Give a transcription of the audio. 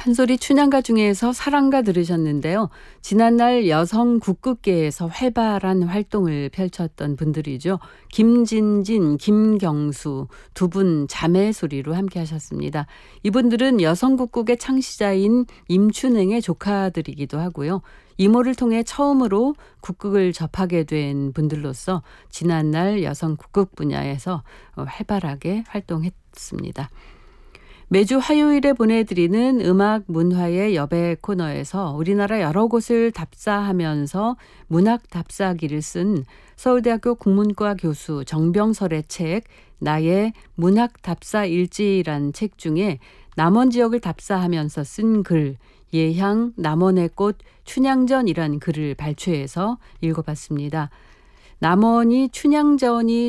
판소리 춘향가 중에서 사랑가 들으셨는데요. 지난날 여성 국극계에서 활발한 활동을 펼쳤던 분들이죠. 김진진, 김경수 두 분 자매 소리로 함께 하셨습니다. 이분들은 여성 국극의 창시자인 임춘행의 조카들이기도 하고요. 이모를 통해 처음으로 국극을 접하게 된 분들로서 지난날 여성 국극 분야에서 활발하게 활동했습니다. 매주 화요일에 보내드리는 음악 문화의 여배 코너에서 우리나라 여러 곳을 답사하면서 문학 답사기를 쓴 서울대학교 국문과 교수 정병설의 책 나의 문학 답사 일지란 책 중에 남원 지역을 답사하면서 쓴 글 예향 남원의 꽃 춘향전이란 글을 발췌해서 읽어봤습니다. 남원이 춘향전이